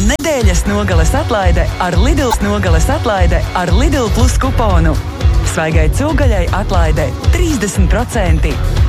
Nedēļas nogales atlaide ar Lidl Plus kuponu. Svaigai cūgaļai atlaide 30%.